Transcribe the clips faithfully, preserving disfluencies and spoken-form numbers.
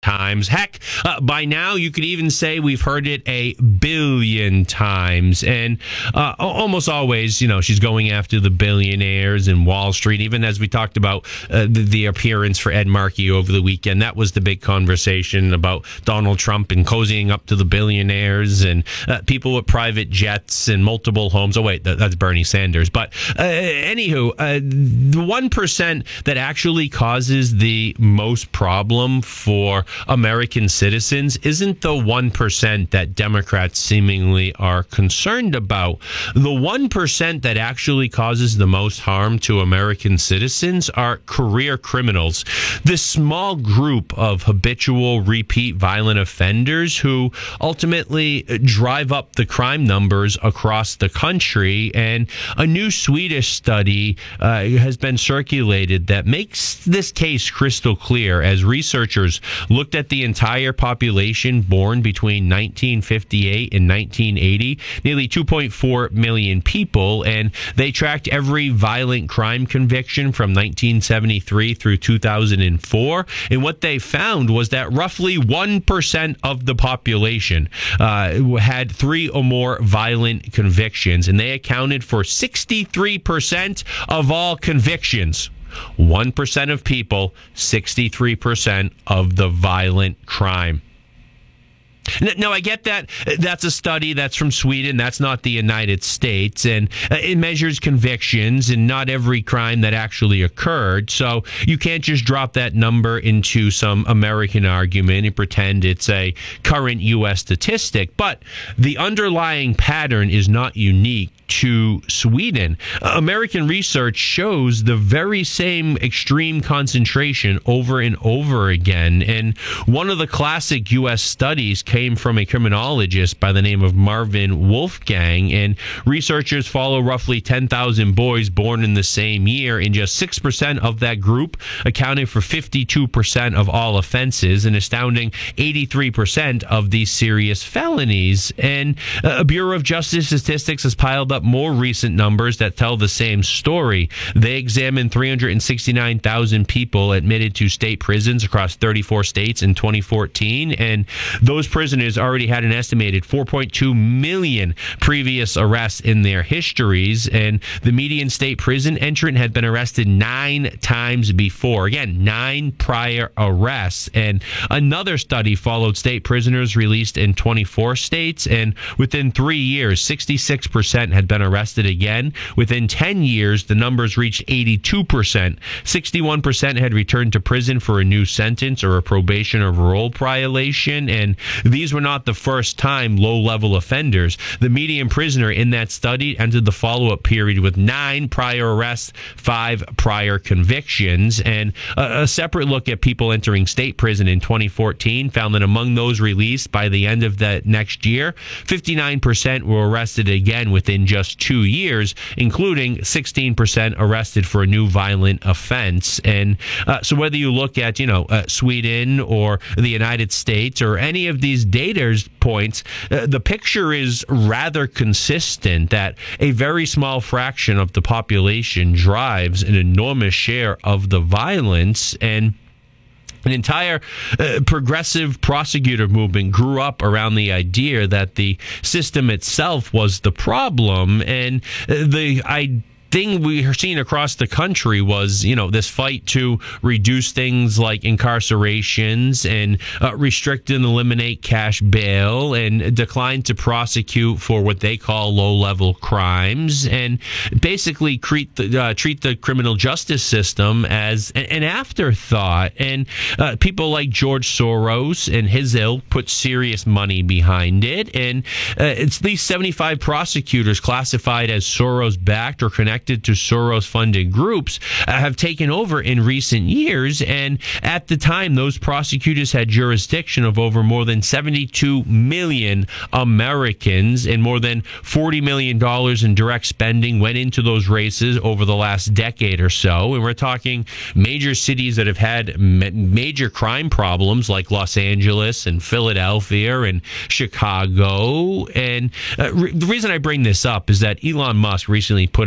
times. Heck, uh, by now you could even say we've heard it a billion times. And uh, almost always, you know, she's going after the billionaires and Wall Street. Even as we talked about uh, the, the appearance for Ed Markey over the weekend, that was the big conversation about Donald Trump and cozying up to the billionaires and uh, people with private jets and multiple homes. Oh, wait, that, that's Bernie Sanders. But uh, anywho, uh, the one percent that actually causes the most problem for American citizens isn't the one percent that Democrats seemingly are concerned about. The one percent that actually causes the most harm to American citizens are career criminals. This small group of habitual repeat violent offenders who ultimately drive up the crime numbers across the country. And a new Swedish study uh, has been circulated that makes this case crystal clear as researchers looked at the entire population born between nineteen fifty-eight and nineteen eighty, nearly two point four million people, and they tracked every violent crime conviction from nineteen seventy-three through two thousand four. And what they found was that roughly one percent of the population uh, had three or more violent convictions, and they accounted for sixty-three percent of all convictions. one percent of people, sixty-three percent of the violent crime. Now, I get that that's a study that's from Sweden. That's not the United States. And it measures convictions and not every crime that actually occurred. So you can't just drop that number into some American argument and pretend it's a current U S statistic. But the underlying pattern is not unique to Sweden. American research shows the very same extreme concentration over and over again. And one of the classic U S studies came from a criminologist by the name of Marvin Wolfgang. And researchers follow roughly ten thousand boys born in the same year. And just six percent of that group accounted for fifty-two percent of all offenses, an astounding eighty-three percent of these serious felonies. And a Bureau of Justice Statistics has piled up more recent numbers that tell the same story. They examined three hundred sixty-nine thousand people admitted to state prisons across thirty-four states in twenty fourteen, and those prisoners already had an estimated four point two million previous arrests in their histories, and the median state prison entrant had been arrested nine times before. Again, nine prior arrests. And another study followed state prisoners released in twenty-four states, and within three years, sixty-six percent had been arrested again. Within ten years, the numbers reached eighty-two percent. sixty-one percent had returned to prison for a new sentence or a probation or parole violation. And these were not the first time low-level offenders. The median prisoner in that study entered the follow-up period with nine prior arrests, five prior convictions. And a, a separate look at people entering state prison in twenty fourteen found that among those released by the end of the next year, fifty-nine percent were arrested again within just two years, including sixteen percent arrested for a new violent offense. And uh, so whether you look at, you know, uh, Sweden or the United States or any of these data points, uh, the picture is rather consistent that a very small fraction of the population drives an enormous share of the violence. And an entire uh, progressive prosecutor movement grew up around the idea that the system itself was the problem. And uh, the I. thing we are seeing across the country was, you know, this fight to reduce things like incarcerations and uh, restrict and eliminate cash bail and decline to prosecute for what they call low-level crimes and basically treat the, uh, treat the criminal justice system as an, an afterthought. And uh, people like George Soros and his ilk put serious money behind it. And uh, it's these seventy-five prosecutors classified as Soros-backed or connected to Soros-funded groups uh, have taken over in recent years. And at the time, those prosecutors had jurisdiction of over more than seventy-two million Americans, and more than forty million dollars in direct spending went into those races over the last decade or so. And we're talking major cities that have had ma- major crime problems like Los Angeles and Philadelphia and Chicago. And uh, re- the reason I bring this up is that Elon Musk recently put an alternative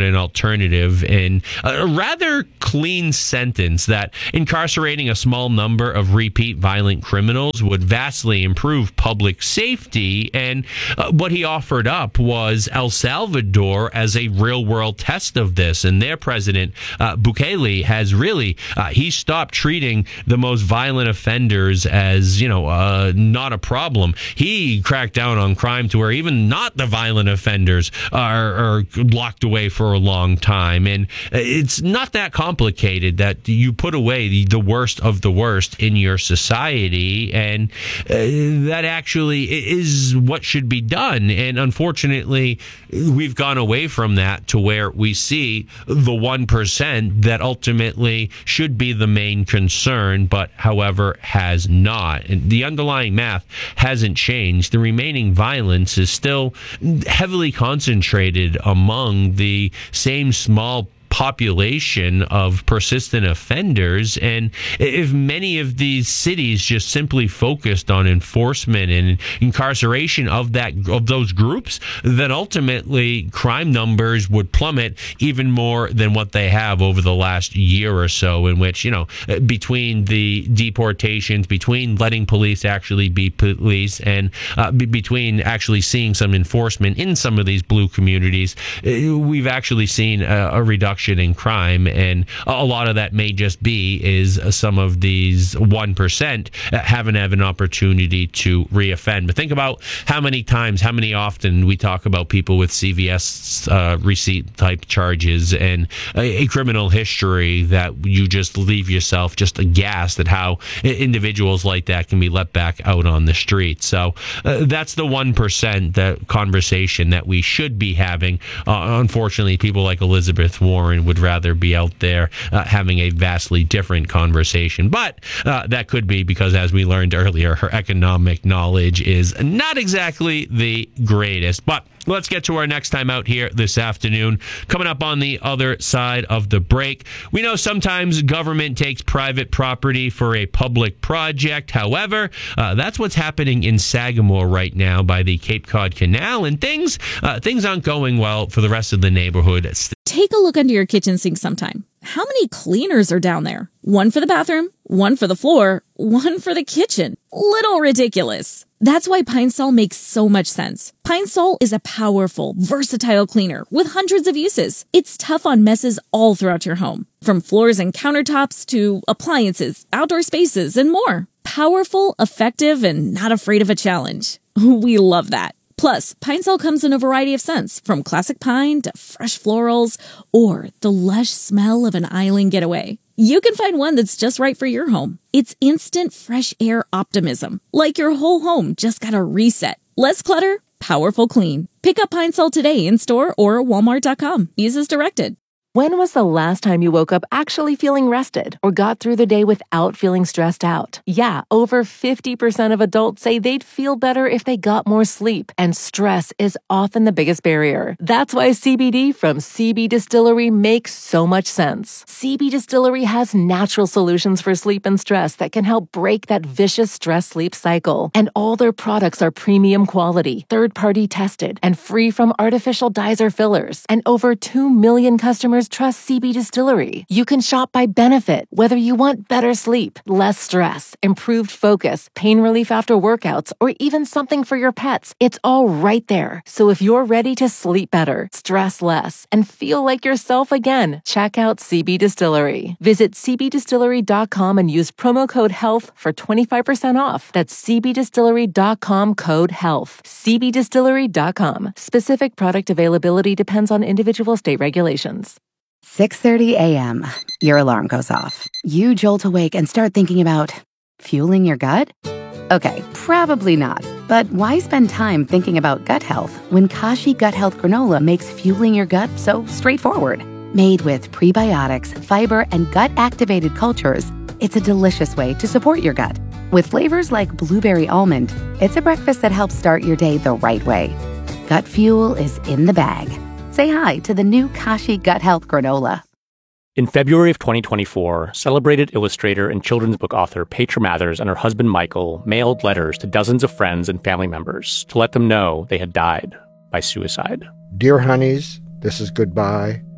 alternative in a rather clean sentence that incarcerating a small number of repeat violent criminals would vastly improve public safety. And uh, what he offered up was El Salvador as a real-world test of this. And their president, uh, Bukele, has really, uh, he stopped treating the most violent offenders as, you know, uh, not a problem. He cracked down on crime to where even not the violent offenders are, are locked away for a long time. And it's not that complicated, that you put away the, the worst of the worst in your society, and uh, that actually is what should be done. And unfortunately, we've gone away from that to where we see the one percent that ultimately should be the main concern, but however has not. And the underlying math hasn't changed. The remaining violence is still heavily concentrated among the same small population of persistent offenders. And if many of these cities just simply focused on enforcement and incarceration of that of those groups, then ultimately crime numbers would plummet even more than what they have over the last year or so, in which, you know, between the deportations, between letting police actually be police, and uh, be, between actually seeing some enforcement in some of these blue communities, we've actually seen a, a reduction in crime. And a lot of that may just be is some of these one percent haven't had an opportunity to reoffend. But think about how many times, how many often we talk about people with C V S uh, receipt type charges and a, a criminal history that you just leave yourself just aghast at how individuals like that can be let back out on the street. So uh, that's the one percent, that conversation that we should be having. Uh, unfortunately, people like Elizabeth Warren would rather be out there uh, having a vastly different conversation. But uh, that could be because, as we learned earlier, her economic knowledge is not exactly the greatest. But let's get to our next time out here this afternoon. Coming up on the other side of the break, we know sometimes government takes private property for a public project. However, uh, that's what's happening in Sagamore right now by the Cape Cod Canal, and things uh, things aren't going well for the rest of the neighborhood. Take a look under your kitchen sink sometime. How many cleaners are down there? One for the bathroom, one for the floor, one for the kitchen. Little ridiculous. That's why Pine Sol makes so much sense. Pine Sol is a powerful, versatile cleaner with hundreds of uses. It's tough on messes all throughout your home, from floors and countertops to appliances, outdoor spaces, and more. Powerful, effective, and not afraid of a challenge. We love that. Plus, Pine Sol comes in a variety of scents, from classic pine to fresh florals or the lush smell of an island getaway. You can find one that's just right for your home. It's instant fresh air optimism, like your whole home just got a reset. Less clutter, powerful clean. Pick up Pine Sol today in store or walmart dot com. Use as directed. When was the last time you woke up actually feeling rested or got through the day without feeling stressed out? Yeah, over fifty percent of adults say they'd feel better if they got more sleep, and stress is often the biggest barrier. That's why C B D from C B Distillery makes so much sense. C B Distillery has natural solutions for sleep and stress that can help break that vicious stress-sleep cycle. And all their products are premium quality, third-party tested, and free from artificial dyes or fillers. And over two million customers trust C B Distillery. You can shop by benefit, whether you want better sleep, less stress, improved focus, pain relief after workouts, or even something for your pets. It's all right there. So if you're ready to sleep better, stress less, and feel like yourself again, check out C B Distillery. Visit c b distillery dot com and use promo code HEALTH for twenty-five percent off. That's c b distillery dot com code HEALTH. c b distillery dot com. Specific product availability depends on individual state regulations. six thirty a.m. Your alarm goes off. You jolt awake and start thinking about fueling your gut? Okay, probably not. But why spend time thinking about gut health when Kashi Gut Health Granola makes fueling your gut so straightforward? Made with prebiotics, fiber, and gut-activated cultures, it's a delicious way to support your gut. With flavors like blueberry almond, it's a breakfast that helps start your day the right way. Gut fuel is in the bag. Say hi to the new Kashi Gut Health Granola. In February of twenty twenty-four, celebrated illustrator and children's book author Petra Mathers and her husband Michael mailed letters to dozens of friends and family members to let them know they had died by suicide. Dear honeys, this is goodbye.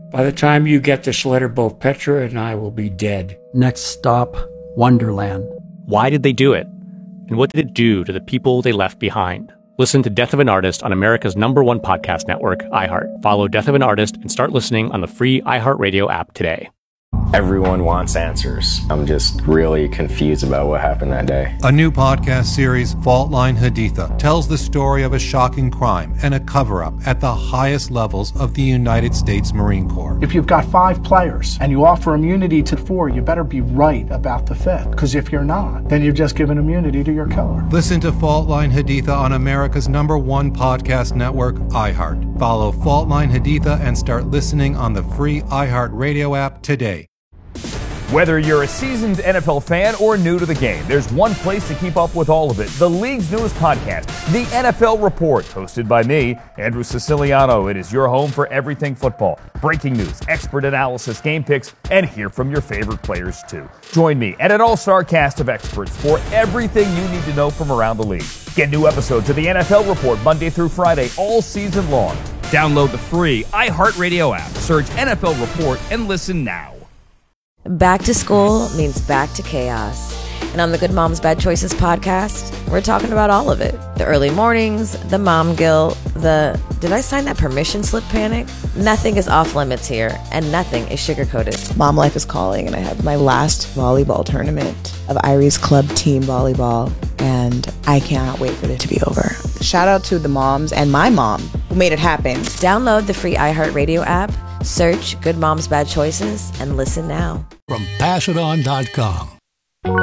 By the time you get this letter, both Petra and I will be dead. Next stop, Wonderland. Why did they do it? And what did it do to the people they left behind? Listen to Death of an Artist on America's number one podcast network, iHeart. Follow Death of an Artist and start listening on the free iHeartRadio app today. Everyone wants answers. I'm just really confused about what happened that day. A new podcast series, Fault Line Haditha, tells the story of a shocking crime and a cover-up at the highest levels of the United States Marine Corps. If you've got five players and you offer immunity to four, you better be right about the fifth. Because if you're not, then you've just given immunity to your killer. Listen to Fault Line Haditha on America's number one podcast network, iHeart. Follow Fault Line Haditha and start listening on the free iHeartRadio app today. Whether you're a seasoned N F L fan or new to the game, there's one place to keep up with all of it. The league's newest podcast, The N F L Report, hosted by me, Andrew Siciliano. It is your home for everything football. Breaking news, expert analysis, game picks, and hear from your favorite players too. Join me and an all-star cast of experts for everything you need to know from around the league. Get new episodes of The N F L Report Monday through Friday all season long. Download the free iHeartRadio app, search N F L Report, and listen now. Back to school means back to chaos. And on the Good Moms Bad Choices podcast, we're talking about all of it. The early mornings, the mom guilt, the did I sign that permission slip panic? Nothing is off limits here, and nothing is sugar-coated. Mom life is calling, and I have my last volleyball tournament of Irie's club team volleyball, and I cannot wait for it to be over. Shout out to the moms and my mom who made it happen. Download the free iHeartRadio app, search Good Moms Bad Choices, and listen now. From Pass It On dot com.